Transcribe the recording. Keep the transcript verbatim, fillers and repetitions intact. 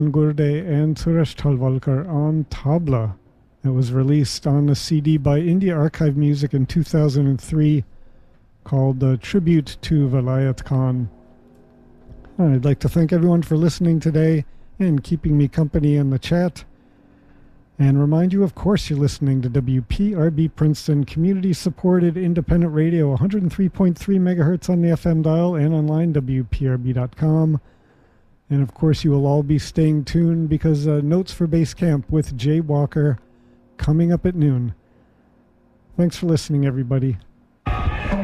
Gurde and Suresh Talwalkar on Tabla. It was released on a C D by India Archive Music in two thousand three called uh, Tribute to Vilayat Khan. I'd like to thank everyone for listening today and keeping me company in the chat. And remind you, of course, you're listening to W P R B Princeton, community-supported independent radio, one hundred three point three megahertz on the F M dial and online, W P R B dot com. And of course, you will all be staying tuned because uh, Notes for Base Camp with Jay Walker coming up at noon. Thanks for listening, everybody.